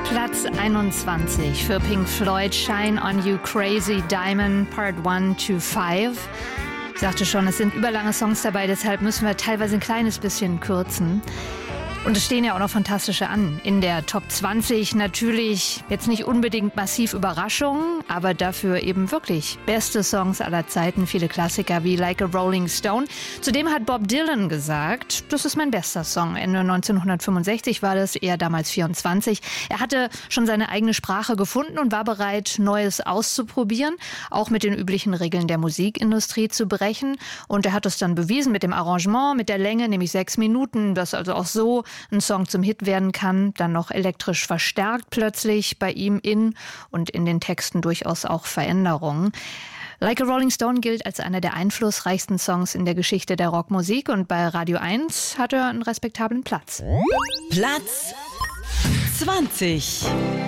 Platz 21 für Pink Floyd, Shine on You Crazy Diamond, Part 1 to 5. Ich sagte schon, es sind überlange Songs dabei, deshalb müssen wir teilweise ein kleines bisschen kürzen. Und es stehen ja auch noch fantastische an. In der Top 20 natürlich jetzt nicht unbedingt massiv Überraschungen, aber dafür eben wirklich beste Songs aller Zeiten, viele Klassiker wie Like a Rolling Stone. Zudem hat Bob Dylan gesagt, das ist mein bester Song. Ende 1965 war das, er damals 24. Er hatte schon seine eigene Sprache gefunden und war bereit, Neues auszuprobieren, auch mit den üblichen Regeln der Musikindustrie zu brechen. Und er hat es dann bewiesen mit dem Arrangement, mit der Länge, nämlich 6 Minuten, das also auch so ein Song zum Hit werden kann, dann noch elektrisch verstärkt plötzlich, bei ihm und in den Texten durchaus auch Veränderungen. Like a Rolling Stone gilt als einer der einflussreichsten Songs in der Geschichte der Rockmusik und bei Radio 1 hat er einen respektablen Platz. Platz 20.